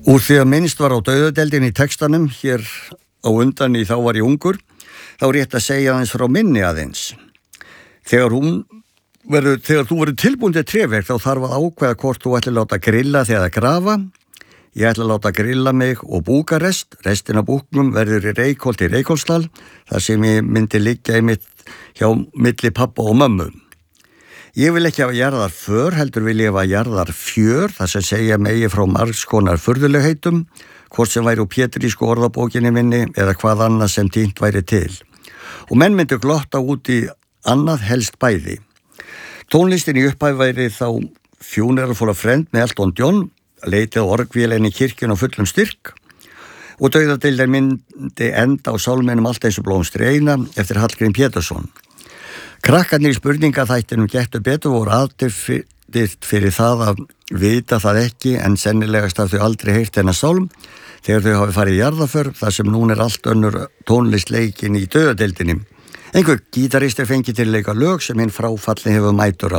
Úr því að minnst var á dauðadeildin í textanum hér á undan í Þá var ég ungur, þá er rétt að segja aðeins frá minni aðeins. Þegar þú verður tilbúin til tréverk þá þarf að ákveða hvort þú ætlir að láta grilla þig eða grafa. Ég ætla að láta grilla mig og Búkarest, restin af búknum verður í Reykholt í Reykholtsdal, þar sem ég myndi liggja hjá milli pappa og mömmu. Ég vil ekki hafa jarðarför, heldur vil ég hafa jarðarfjör, það sem segja megi frá margs konar furðulegheitum, hvort sem væri úr pétrísku orðabókinni minni eða hvað annað sem tínt væri til. Og menn myndu glotta út í annað helst bæði. Tónlistin í upphæð væri þá Funeral for a Friend með Elton John, leitið á orgvélinni í kirkjun á fullum styrk, og dauðadeildin myndi enda á sálminum Allt eins og blómstri eina eftir Hallgrím Pétursson. Krakkarnir í spurningaþættinum Gettu betur voru aðdyrft fyrir það að vita það ekki, en sennilegast að þau aldrei heyrt þennan sálm þegar þau hafi farið í jarðarför, þar sem núna er allt önnur tónlist leikin í dauðadeildinni. Einhver gítaristi fengið til að leika lög sem hinn fráfalli hefur mætur á.